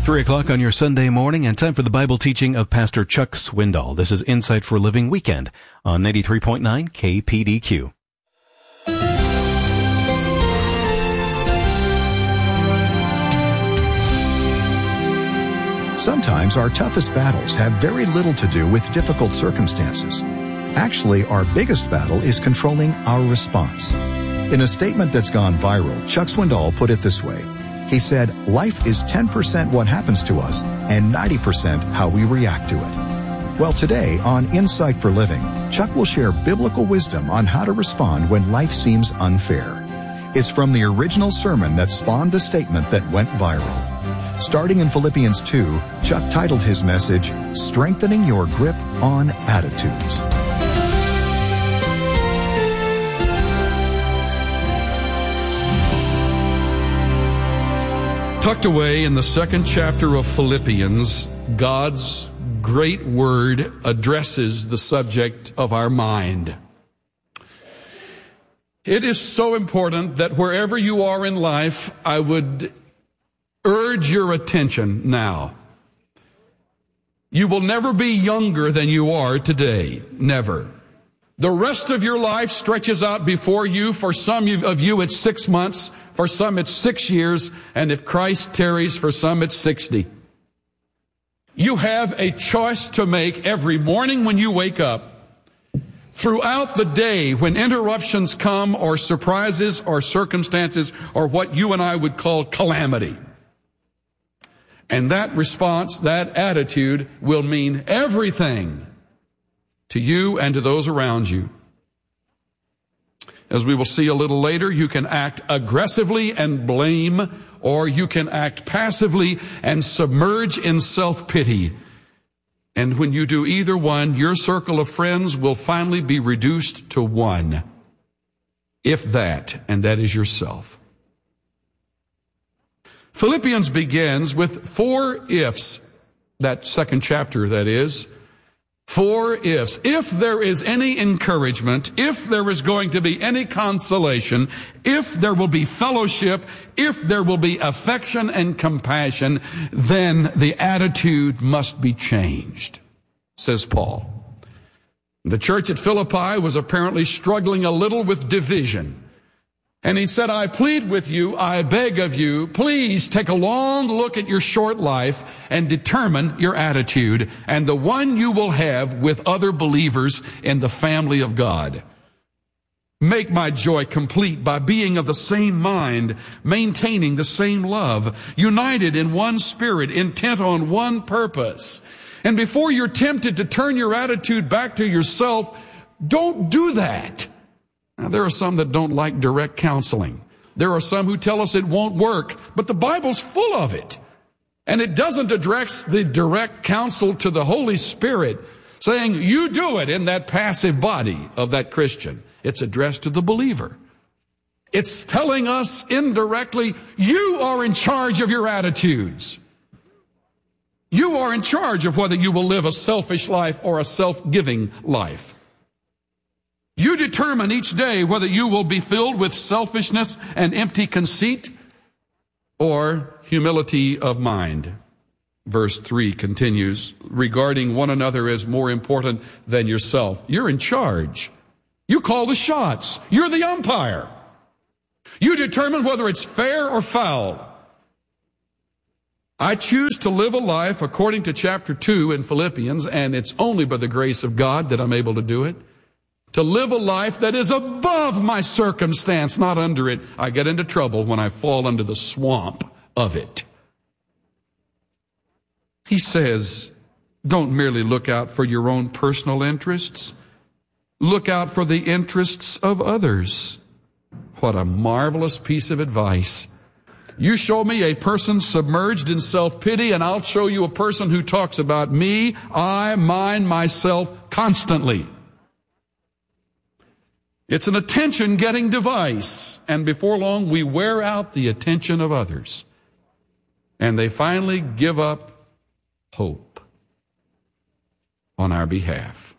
3 o'clock on your Sunday morning, and time for the Bible teaching of Pastor Chuck Swindoll. This is Insight for Living Weekend on 93.9 KPDQ. Sometimes our toughest battles have very little to do with difficult circumstances. Actually, our biggest battle is controlling our response. In a statement that's gone viral, Chuck Swindoll put it this way. He said, life is 10% what happens to us and 90% how we react to it. Well, today on Insight for Living, Chuck will share biblical wisdom on how to respond when life seems unfair. It's from the original sermon that spawned the statement that went viral. Starting in Philippians 2, Chuck titled his message, Strengthening Your Grip on Attitudes. Tucked away in the second chapter of Philippians, God's great word addresses the subject of our mind. It is so important that wherever you are in life, I would urge your attention now. You will never be younger than you are today. Never. The rest of your life stretches out before you. For some of you, it's 6 months. For some, it's 6 years. And if Christ tarries, for some, it's 60. You have a choice to make every morning when you wake up. Throughout the day, when interruptions come, or surprises, or circumstances, or what you and I would call calamity. And that response, that attitude, will mean everything to you and to those around you. As we will see a little later, you can act aggressively and blame, or you can act passively and submerge in self-pity. And when you do either one, your circle of friends will finally be reduced to one, if that, and that is yourself. Philippians begins with 4 ifs, that second chapter, that is. 4 ifs. If there is any encouragement, if there is going to be any consolation, if there will be fellowship, if there will be affection and compassion, then the attitude must be changed, says Paul. The church at Philippi was apparently struggling a little with division. And he said, I plead with you, I beg of you, please take a long look at your short life and determine your attitude and the one you will have with other believers in the family of God. Make my joy complete by being of the same mind, maintaining the same love, united in one spirit, intent on one purpose. And before you're tempted to turn your attitude back to yourself, don't do that. Now, there are some that don't like direct counseling. There are some who tell us it won't work, but the Bible's full of it. And it doesn't address the direct counsel to the Holy Spirit, saying, you do it in that passive body of that Christian. It's addressed to the believer. It's telling us indirectly, you are in charge of your attitudes. You are in charge of whether you will live a selfish life or a self-giving life. You determine each day whether you will be filled with selfishness and empty conceit or humility of mind. Verse 3 continues, regarding one another as more important than yourself. You're in charge. You call the shots. You're the umpire. You determine whether it's fair or foul. I choose to live a life according to chapter 2 in Philippians, and it's only by the grace of God that I'm able to do it. To live a life that is above my circumstance, not under it. I get into trouble when I fall into the swamp of it. He says, don't merely look out for your own personal interests. Look out for the interests of others. What a marvelous piece of advice. You show me a person submerged in self-pity, and I'll show you a person who talks about me, I, mine, myself constantly. It's an attention-getting device, and before long we wear out the attention of others. And they finally give up hope on our behalf.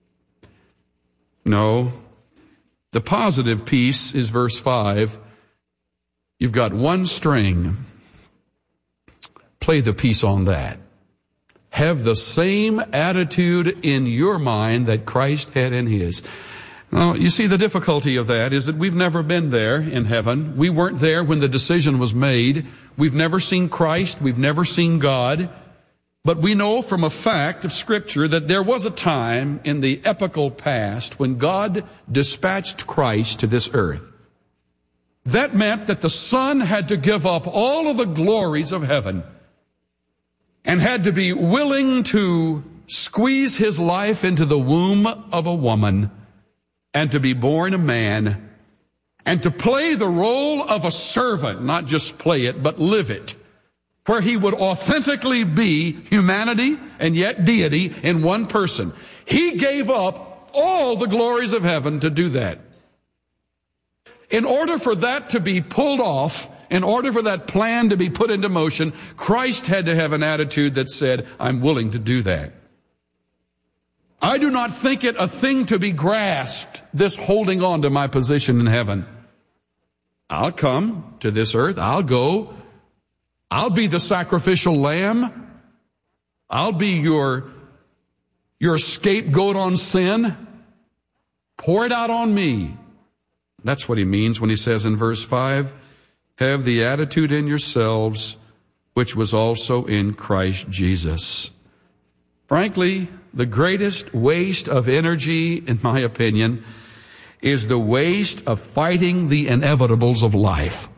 No, the positive piece is verse 5. You've got one string. play the piece on that. Have the same attitude in your mind that Christ had in his. Now, you see, the difficulty of that is that we've never been there in heaven. We weren't there when the decision was made. We've never seen Christ. We've never seen God. But we know from a fact of Scripture that there was a time in the epochal past when God dispatched Christ to this earth. That meant that the Son had to give up all of the glories of heaven and had to be willing to squeeze his life into the womb of a woman and to be born a man and to play the role of a servant, not just play it, but live it, where he would authentically be humanity and yet deity in one person. He gave up all the glories of heaven to do that. In order for that to be pulled off, in order for that plan to be put into motion, Christ had to have an attitude that said, I'm willing to do that. I do not think it a thing to be grasped, this holding on to my position in heaven. I'll come to this earth. I'll go. I'll be the sacrificial lamb. I'll be your scapegoat on sin. Pour it out on me. That's what he means when he says in verse 5, have the attitude in yourselves, which was also in Christ Jesus. Frankly, the greatest waste of energy, in my opinion, is the waste of fighting the inevitables of life.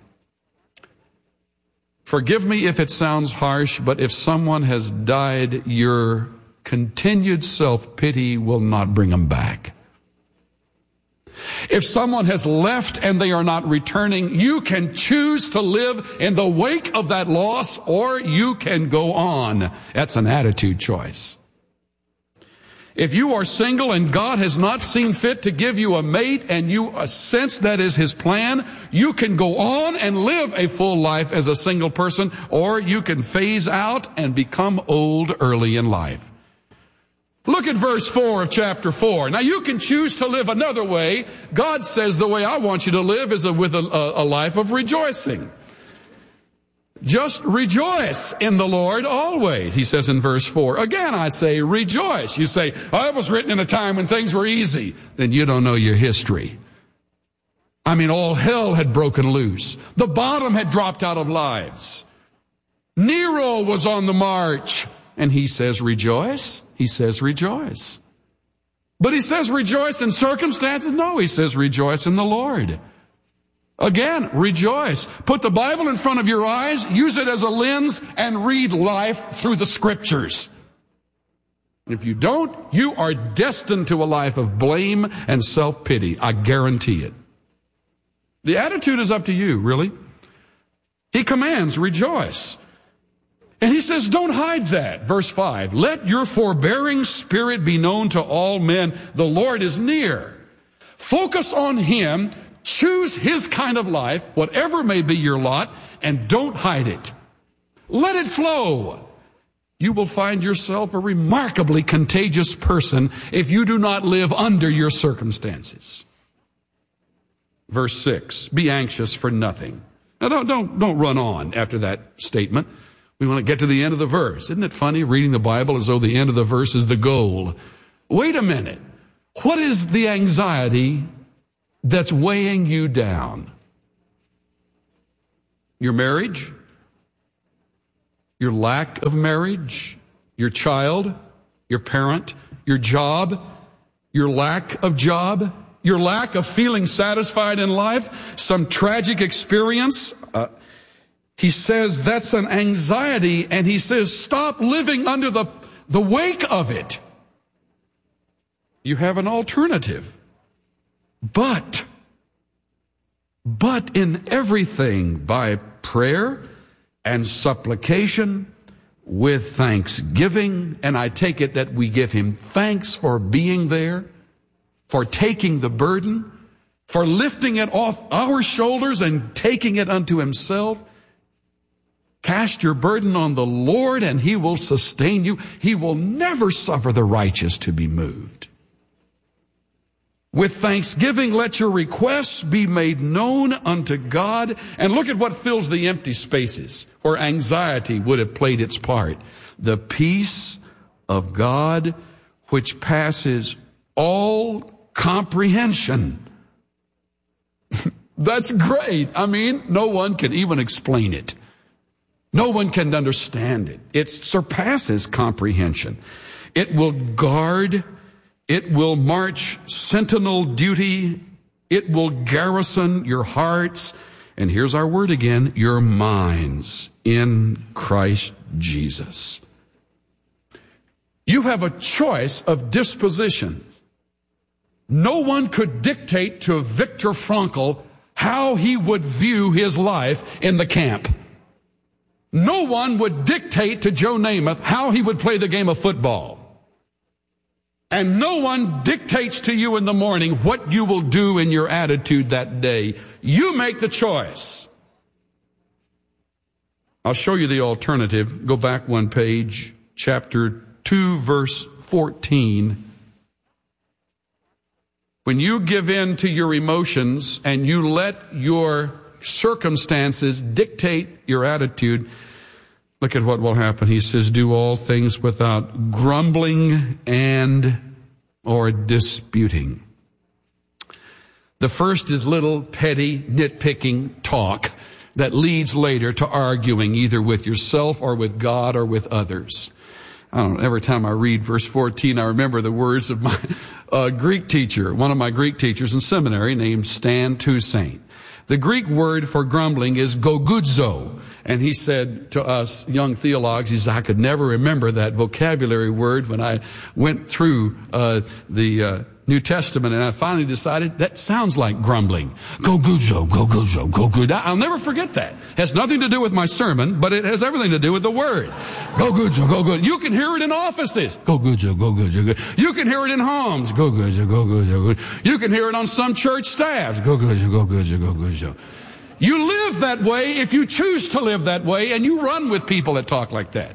Forgive me if it sounds harsh, but if someone has died, your continued self-pity will not bring them back. If someone has left and they are not returning, you can choose to live in the wake of that loss, or you can go on. That's an attitude choice. If you are single and God has not seen fit to give you a mate and you sense that is his plan, you can go on and live a full life as a single person, or you can phase out and become old early in life. Look at verse 4 of chapter 4. Now you can choose to live another way. God says the way I want you to live is with a life of rejoicing. Just rejoice in the Lord always, he says in verse 4. Again, I say rejoice. You say, oh, it was written in a time when things were easy. Then you don't know your history. I mean, all hell had broken loose. The bottom had dropped out of lives. Nero was on the march. And he says rejoice. He says rejoice. But he says rejoice in circumstances? No, he says rejoice in the Lord. Again, rejoice. Put the Bible in front of your eyes, use it as a lens, and read life through the Scriptures. If you don't, you are destined to a life of blame and self-pity. I guarantee it. The attitude is up to you, really. He commands, rejoice. And he says, don't hide that. Verse 5, let your forbearing spirit be known to all men. The Lord is near. Focus on him. Choose his kind of life, whatever may be your lot, and don't hide it. Let it flow. You will find yourself a remarkably contagious person if you do not live under your circumstances. Verse 6, be anxious for nothing. Now don't run on after that statement. We want to get to the end of the verse. Isn't it funny reading the Bible as though the end of the verse is the goal? Wait a minute. What is the anxiety that's weighing you down? Your marriage? Your lack of marriage? Your child? Your parent? Your job? Your lack of job? Your lack of feeling satisfied in life? Some tragic experience? He says that's an anxiety, and he says stop living under the wake of it. You have an alternative. But in everything by prayer and supplication with thanksgiving, and I take it that we give him thanks for being there, for taking the burden, for lifting it off our shoulders and taking it unto himself. Cast your burden on the Lord and he will sustain you. He will never suffer the righteous to be moved. With thanksgiving, let your requests be made known unto God. And look at what fills the empty spaces where anxiety would have played its part. The peace of God, which passes all comprehension. That's great. I mean, no one can even explain it. No one can understand it. It surpasses comprehension. It will guard. It will march sentinel duty. It will garrison your hearts. And here's our word again, your minds in Christ Jesus. You have a choice of disposition. No one could dictate to Viktor Frankl how he would view his life in the camp. No one would dictate to Joe Namath how he would play the game of football. And no one dictates to you in the morning what you will do in your attitude that day. You make the choice. I'll show you the alternative. Go back one page, chapter 2, verse 14. When you give in to your emotions and you let your circumstances dictate your attitude, look at what will happen. He says, do all things without grumbling and or disputing. The first is little petty nitpicking talk that leads later to arguing either with yourself or with God or with others. I don't know, every time I read verse 14, I remember the words of my Greek teacher, one of my Greek teachers in seminary named Stan Toussaint. The Greek word for grumbling is gogudzo. And he said to us young theologues, he said, I could never remember that vocabulary word when I went through the New Testament, and I finally decided that sounds like grumbling. Gogudzo, gogudzo, gogudzo. I'll never forget that. It has nothing to do with my sermon, but it has everything to do with the word. Gogudzo, gogudzo. You can hear it in offices. Gogudzo, gogudzo. You can hear it in homes. Gogudzo, gogudzo. You can hear it on some church staffs. Gogudzo, gogudzo, gogudzo. You live that way if you choose to live that way, and you run with people that talk like that.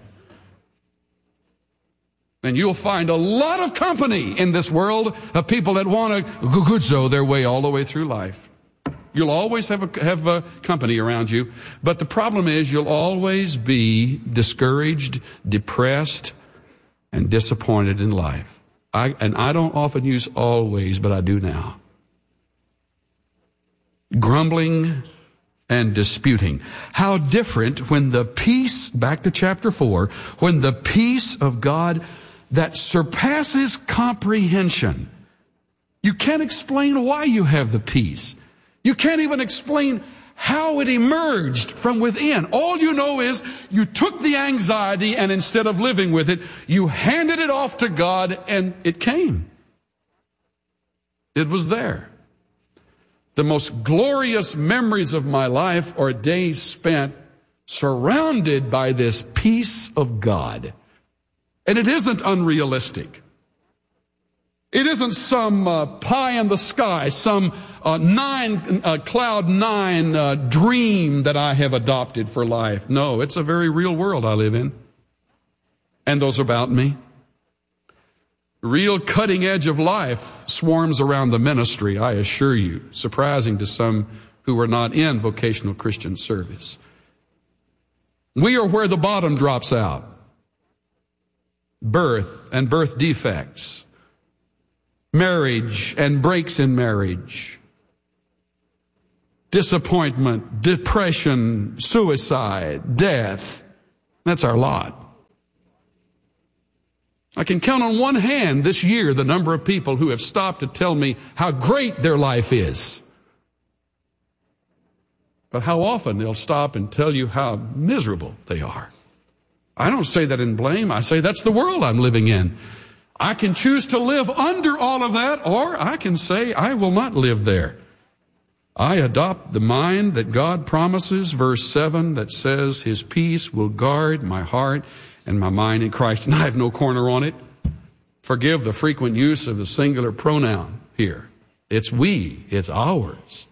And you'll find a lot of company in this world of people that want to gogudzo their way all the way through life. You'll always have a company around you, but the problem is you'll always be discouraged, depressed, and disappointed in life. I don't often use always, but I do now. Grumbling and disputing. How different when the peace, back to chapter 4, when the peace of God that surpasses comprehension. You can't explain why you have the peace. You can't even explain how it emerged from within. All you know is you took the anxiety and instead of living with it, you handed it off to God and it came. It was there. The most glorious memories of my life are days spent surrounded by this peace of God. And it isn't unrealistic. It isn't some pie in the sky, some cloud nine dream that I have adopted for life. No, it's a very real world I live in. And those about me. Real cutting edge of life swarms around the ministry, I assure you. Surprising to some who are not in vocational Christian service. We are where the bottom drops out. Birth and birth defects, marriage and breaks in marriage, disappointment, depression, suicide, death. That's our lot. I can count on one hand this year the number of people who have stopped to tell me how great their life is. But how often they'll stop and tell you how miserable they are. I don't say that in blame. I say that's the world I'm living in. I can choose to live under all of that, or I can say I will not live there. I adopt the mind that God promises, verse 7, that says His peace will guard my heart and my mind in Christ. And I have no corner on it. Forgive the frequent use of the singular pronoun here. It's we. It's ours.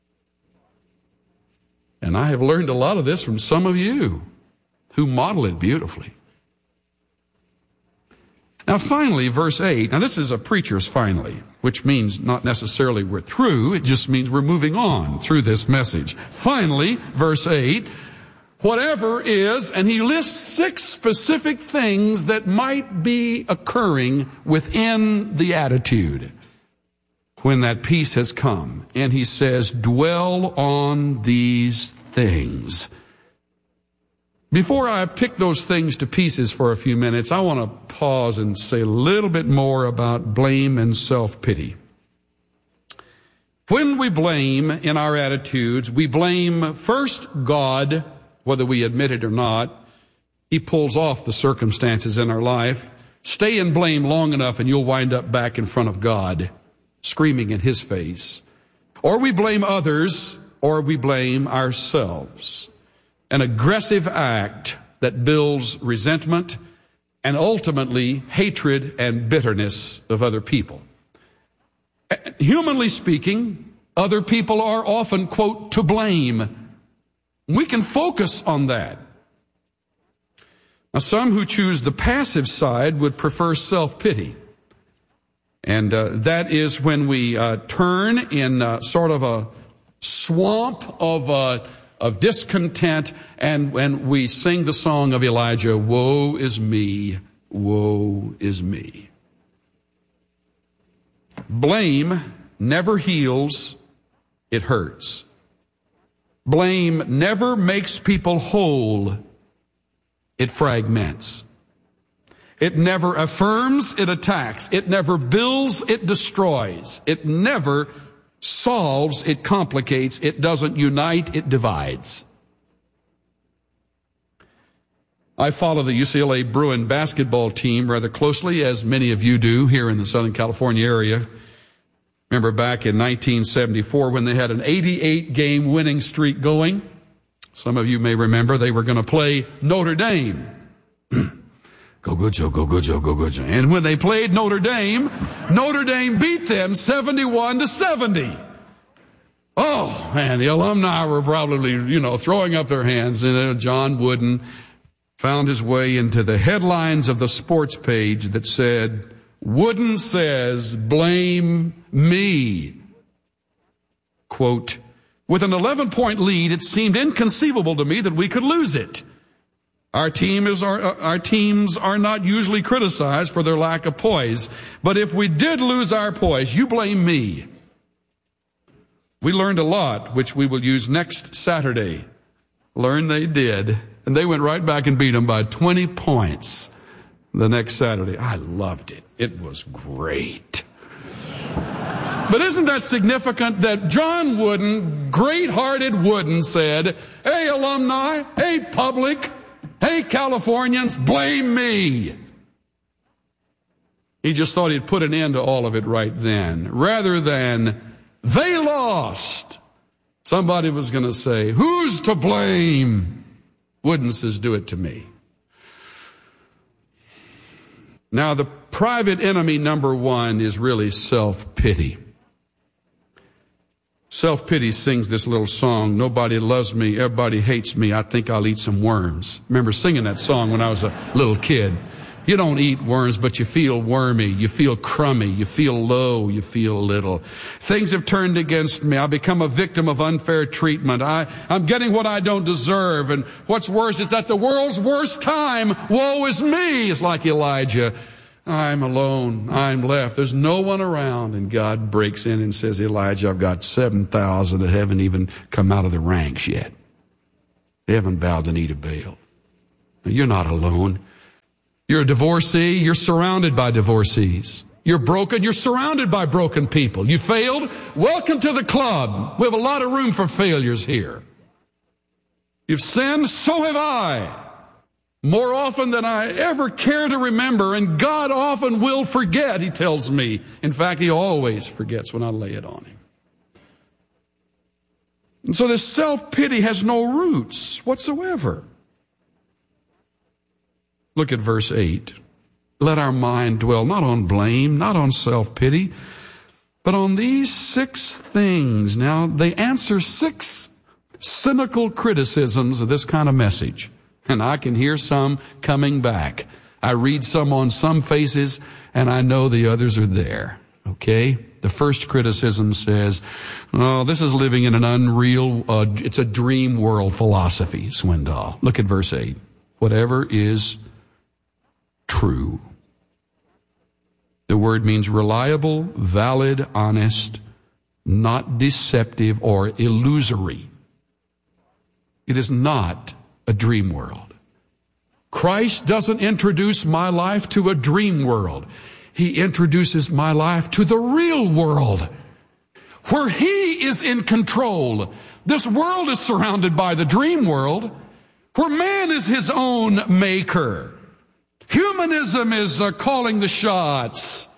And I have learned a lot of this from some of you who model it beautifully. Now finally, verse 8, now this is a preacher's finally, which means not necessarily we're through, it just means we're moving on through this message. Finally, verse 8, whatever is, and he lists 6 specific things that might be occurring within the attitude when that peace has come. And he says, dwell on these things. Before I pick those things to pieces for a few minutes, I want to pause and say a little bit more about blame and self-pity. When we blame in our attitudes, we blame first God, whether we admit it or not. He pulls off the circumstances in our life. Stay in blame long enough and you'll wind up back in front of God, screaming in His face. Or we blame others, or we blame ourselves. An aggressive act that builds resentment and ultimately hatred and bitterness of other people. Humanly speaking, other people are often, quote, to blame. We can focus on that. Now, some who choose the passive side would prefer self-pity. And that is when we turn in sort of a swamp of discontent, and when we sing the song of Elijah, woe is me, woe is me. Blame never heals, it hurts. Blame never makes people whole, it fragments. It never affirms, it attacks. It never builds, it destroys. It never solves, it complicates. It doesn't unite, it divides. I follow the UCLA Bruin basketball team rather closely, as many of you do here in the Southern California area. Remember back in 1974 when they had an 88-game winning streak going? Some of you may remember they were going to play Notre Dame. Go good, Joe, go good, Joe, go good, Joe. And when they played Notre Dame beat them 71-70. Oh, man, the alumni were probably, throwing up their hands. And John Wooden found his way into the headlines of the sports page that said, Wooden says, blame me. Quote, with an 11-point lead, it seemed inconceivable to me that we could lose it. Our teams are not usually criticized for their lack of poise. But if we did lose our poise, you blame me. We learned a lot, which we will use next Saturday. Learn they did. And they went right back and beat them by 20 points the next Saturday. I loved it. It was great. But isn't that significant that John Wooden, great-hearted Wooden, said, hey, alumni, hey, public, hey, Californians, blame me. He just thought he'd put an end to all of it right then. Rather than, they lost. Somebody was going to say, who's to blame? Wooden says, do it to me. Now, the private enemy number 1 is really self-pity. Self-pity sings this little song, nobody loves me, everybody hates me, I think I'll eat some worms. Remember singing that song when I was a little kid. You don't eat worms, but you feel wormy, you feel crummy, you feel low, you feel little. Things have turned against me. I become a victim of unfair treatment. I'm getting what I don't deserve. And what's worse, it's at the world's worst time. Woe is me. It's like Elijah. I'm alone. I'm left. There's no one around. And God breaks in and says, Elijah, I've got 7,000 that haven't even come out of the ranks yet. They haven't bowed the knee to Baal. Now, you're not alone. You're a divorcee. You're surrounded by divorcees. You're broken. You're surrounded by broken people. You failed. Welcome to the club. We have a lot of room for failures here. You've sinned. So have I. More often than I ever care to remember, and God often will forget, he tells me. In fact, he always forgets when I lay it on him. And so this self-pity has no roots whatsoever. Look at verse 8. Let our mind dwell not on blame, not on self-pity, but on these 6 things. Now, they answer 6 cynical criticisms of this kind of message. And I can hear some coming back. I read some on some faces, and I know the others are there. Okay? The first criticism says, oh, this is living in an unreal, it's a dream world philosophy, Swindoll. Look at verse 8. Whatever is true. The word means reliable, valid, honest, not deceptive or illusory. It is not a dream world. Christ doesn't introduce my life to a dream world. He introduces my life to the real world, where He is in control. This world is surrounded by the dream world, where man is his own maker. Humanism is calling the shots.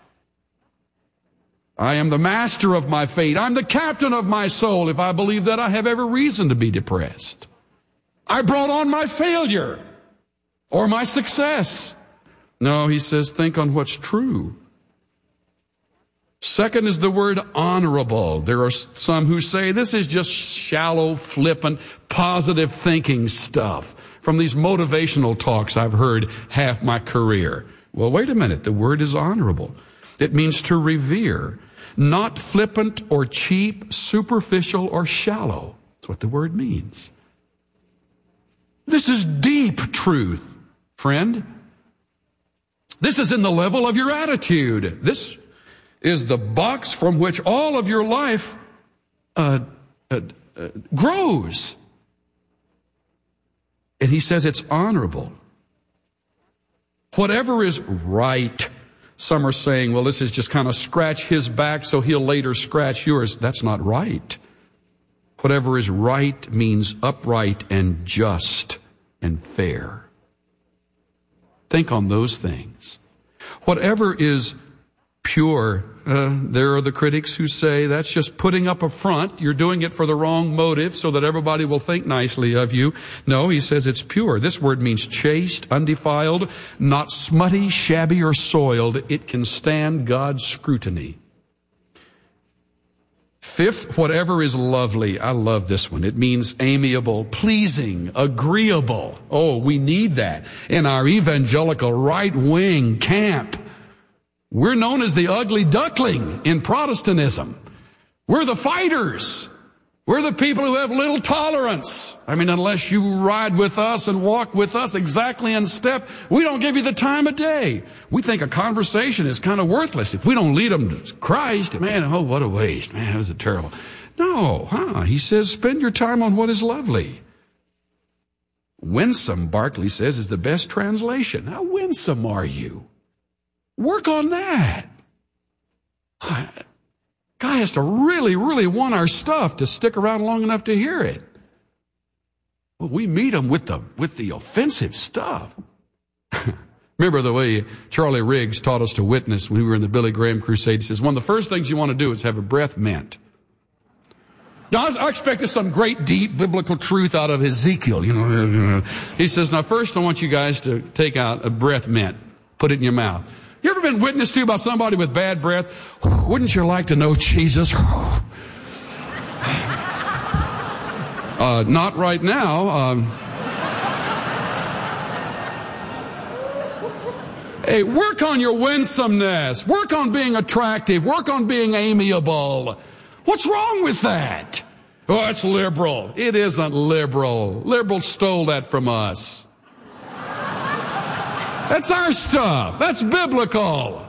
I am the master of my fate. I'm the captain of my soul. If I believe that, I have every reason to be depressed. I brought on my failure or my success. No, he says, think on what's true. Second is the word honorable. There are some who say this is just shallow, flippant, positive thinking stuff from these motivational talks I've heard half my career. Well, wait a minute. The word is honorable. It means to revere, not flippant or cheap, superficial or shallow. That's what the word means. This is deep truth, friend. This is in the level of your attitude. This is the box from which all of your life grows. And he says it's honorable. Whatever is right. Some are saying, well, this is just kind of scratch his back so he'll later scratch yours. That's not right. Whatever is right means upright and just and fair. Think on those things. Whatever is pure, there are the critics who say that's just putting up a front. You're doing it for the wrong motive so that everybody will think nicely of you. No, he says it's pure. This word means chaste, undefiled, not smutty, shabby, or soiled. It can stand God's scrutiny. Fifth, whatever is lovely. I love this one. It means amiable, pleasing, agreeable. Oh, we need that in our evangelical right-wing camp. We're known as the ugly duckling in Protestantism. We're the fighters. We're the people who have little tolerance. I mean, unless you ride with us and walk with us exactly in step, we don't give you the time of day. We think a conversation is kind of worthless. If we don't lead them to Christ, man, oh, what a waste. Man, that was terrible. No, he says, spend your time on what is lovely. Winsome, Barclay says, is the best translation. How winsome are you? Work on that. Guy has to really, really want our stuff to stick around long enough to hear it. Well, we meet them with the offensive stuff. Remember the way Charlie Riggs taught us to witness when we were in the Billy Graham crusade. He says, one of the first things you want to do is have a breath mint. Now, I expected some great, deep biblical truth out of Ezekiel. He says, now first I want you guys to take out a breath mint, put it in your mouth. You ever been witnessed to by somebody with bad breath? Wouldn't you like to know Jesus? Not right now. Hey, work on your winsomeness. Work on being attractive. Work on being amiable. What's wrong with that? Oh, it's liberal. It isn't liberal. Liberals stole that from us. That's our stuff. That's biblical.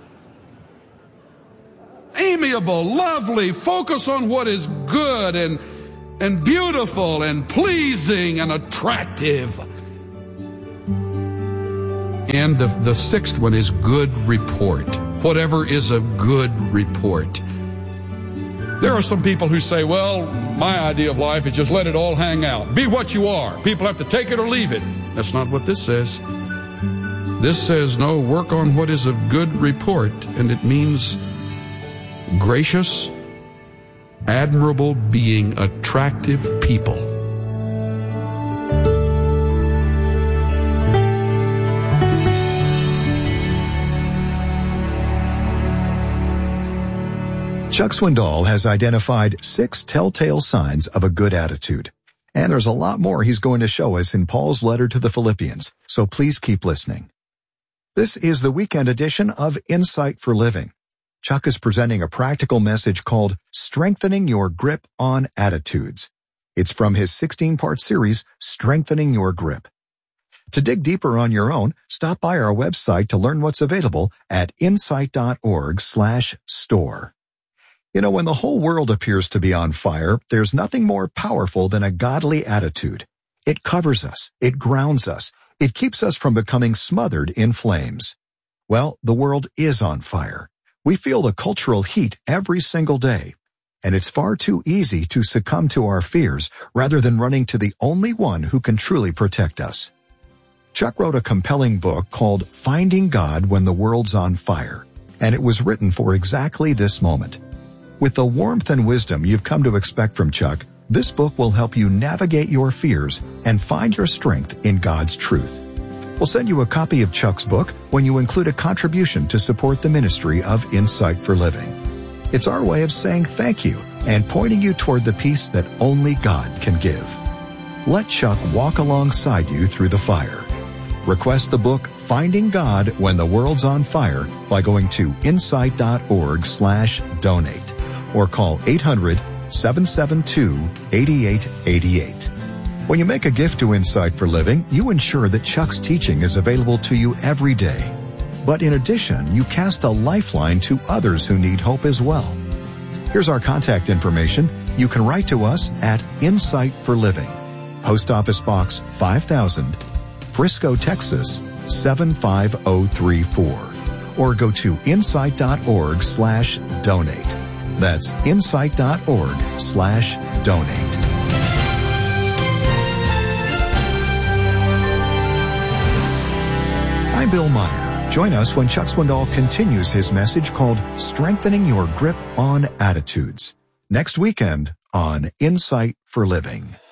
Amiable, lovely, focus on what is good and beautiful and pleasing and attractive. And the sixth one is good report. Whatever is a good report. There are some people who say, well, my idea of life is just let it all hang out. Be what you are. People have to take it or leave it. That's not what this says. This says, no, work on what is of good report, and it means gracious, admirable being, attractive people. Chuck Swindoll has identified 6 telltale signs of a good attitude. And there's a lot more he's going to show us in Paul's letter to the Philippians, so please keep listening. This is the weekend edition of Insight for Living. Chuck is presenting a practical message called Strengthening Your Grip on Attitudes. It's from his 16-part series, Strengthening Your Grip. To dig deeper on your own, stop by our website to learn what's available at insight.org/store. You know, when the whole world appears to be on fire, there's nothing more powerful than a godly attitude. It covers us. It grounds us. It keeps us from becoming smothered in flames. Well, the world is on fire. We feel the cultural heat every single day. And it's far too easy to succumb to our fears rather than running to the only one who can truly protect us. Chuck wrote a compelling book called Finding God When the World's on Fire, and it was written for exactly this moment. With the warmth and wisdom you've come to expect from Chuck, this book will help you navigate your fears and find your strength in God's truth. We'll send you a copy of Chuck's book when you include a contribution to support the ministry of Insight for Living. It's our way of saying thank you and pointing you toward the peace that only God can give. Let Chuck walk alongside you through the fire. Request the book Finding God When the World's on Fire by going to insight.org/donate or call 800-772-8888. When you make a gift to Insight for Living, you ensure that Chuck's teaching is available to you every day. But in addition, you cast a lifeline to others who need hope as well. Here's our contact information. You can write to us at Insight for Living, Post Office Box 5000, Frisco, Texas 75034, or go to insight.org/donate. That's insight.org/donate. I'm Bill Meyer. Join us when Chuck Swindoll continues his message called Strengthening Your Grip on Attitudes, next weekend on Insight for Living.